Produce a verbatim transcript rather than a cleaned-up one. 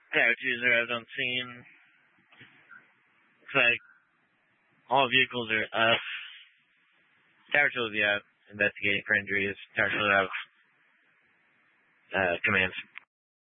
Tower twos are out on scene. Looks like all vehicles are up. Tower two will be out investigating for injuries. Tower two will have uh, commands